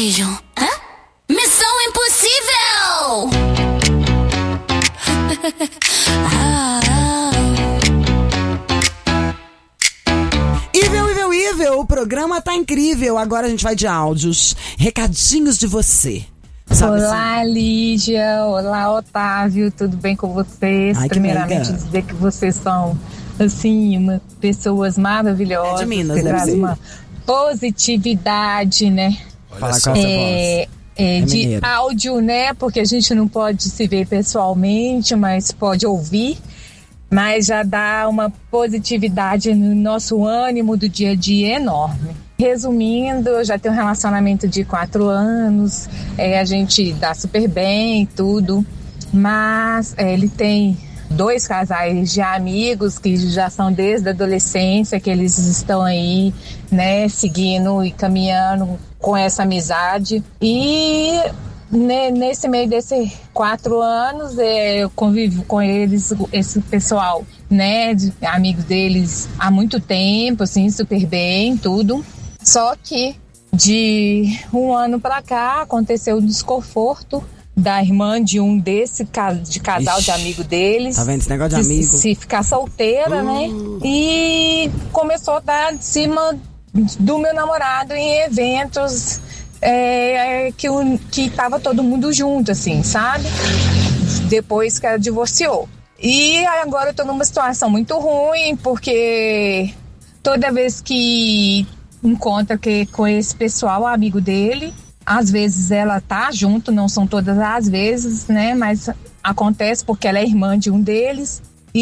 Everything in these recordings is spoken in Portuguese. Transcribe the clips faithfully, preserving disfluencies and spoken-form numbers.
beijo. Hã? Missão impossível! ah, ah. Ivel, Ivel, Ivel, o programa tá incrível. Agora a gente vai de áudios, recadinhos de você. Sabe Olá, assim? Lígia. Olá, Otávio. Tudo bem com vocês? Ai, Primeiramente, dizer que vocês são, assim, uma, pessoas maravilhosas. É de Minas, que deve traz ser. uma positividade, né? Fala com essa é, voz. É, É de mineiro. áudio, né? Porque a gente não pode se ver pessoalmente, mas pode ouvir. Mas já dá uma positividade no nosso ânimo do dia a dia enorme. Resumindo, eu já tenho um relacionamento de quatro anos, é, a gente dá super bem e tudo, mas é, ele tem dois casais de amigos que já são desde a adolescência, que eles estão aí, né, seguindo e caminhando com essa amizade. E né, nesse meio desses quatro anos, é, eu convivo com eles, esse pessoal, né, de, amigos deles há muito tempo, assim, super bem, tudo. Só que de um ano pra cá aconteceu um desconforto da irmã de um desse de casal Ixi, de amigo deles. Tá vendo esse negócio de se, amigo? Se ficar solteira, uh. né? E começou a dar de cima do meu namorado em eventos é, que, que tava todo mundo junto, assim, sabe? Depois que ela divorciou. E agora eu tô numa situação muito ruim, porque toda vez que encontra que, com esse pessoal, amigo dele, às vezes ela tá junto, não são todas as vezes, né? Mas acontece porque ela é irmã de um deles.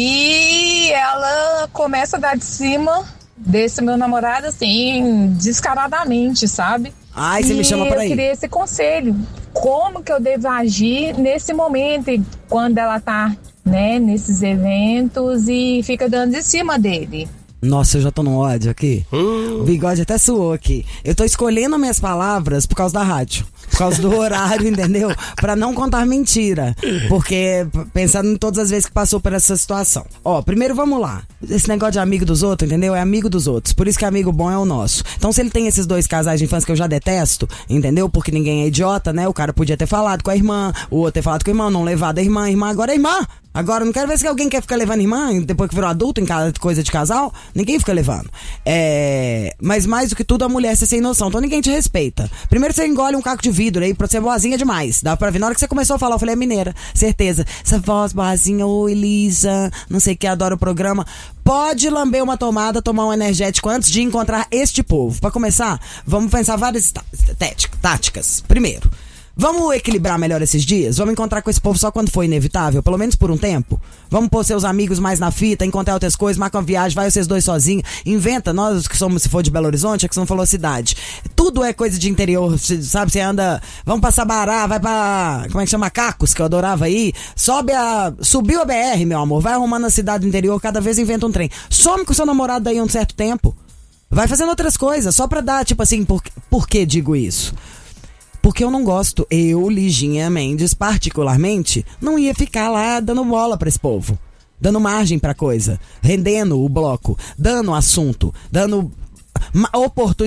E ela começa a dar de cima desse meu namorado, assim, descaradamente, sabe? Ai, você me chama pra ir. Eu ir. queria esse conselho. Como que eu devo agir nesse momento, quando ela tá, né, nesses eventos e fica dando de cima dele? Nossa, eu já tô no ódio aqui. Uh. O bigode até suou aqui. Eu tô escolhendo minhas palavras por causa da rádio. Por causa do horário, entendeu? Pra não contar mentira. Porque, pensando em todas as vezes que passou por essa situação. Ó, primeiro vamos lá. Esse negócio de amigo dos outros, entendeu? É amigo dos outros. Por isso que amigo bom é o nosso. Então, se ele tem esses dois casais de infância que eu já detesto, entendeu? Porque ninguém é idiota, né? O cara podia ter falado com a irmã, o outro ter falado com o irmão, não levar da irmã, irmã agora é irmã. Agora, eu não quero ver se alguém quer ficar levando irmã depois que virou adulto em cada coisa de casal. Ninguém fica levando. É... Mas mais do que tudo, a mulher ser sem noção. Então ninguém te respeita. Primeiro você engole um caco de vidro aí pra ser boazinha demais. Dá pra ver. Na hora que você começou a falar, eu falei, é mineira. Certeza. Essa voz boazinha, oi Lisa, não sei o que, adora o programa. Pode lamber uma tomada, tomar um energético antes de encontrar este povo. Pra começar, vamos pensar várias tá- táticas. Primeiro, vamos equilibrar melhor esses dias? Vamos encontrar com esse povo só quando for inevitável? Pelo menos por um tempo? Vamos pôr seus amigos mais na fita, encontrar outras coisas, marca uma viagem, vai vocês dois sozinhos, inventa, nós que somos, se for de Belo Horizonte, é que você não falou cidade. Tudo é coisa de interior, sabe? Você anda, vamos pra Sabará, vai pra, como é que chama? Cacos, que eu adorava ir. Sobe a, subiu a B R, meu amor, vai arrumando a cidade do interior, cada vez inventa um trem. Some com seu namorado daí um certo tempo. Vai fazendo outras coisas, só pra dar, tipo assim, por, por que digo isso? Porque eu não gosto, eu, Liginha Mendes, particularmente, não ia ficar lá dando bola pra esse povo. Dando margem pra coisa. Rendendo o bloco. Dando assunto. Dando oportunidade.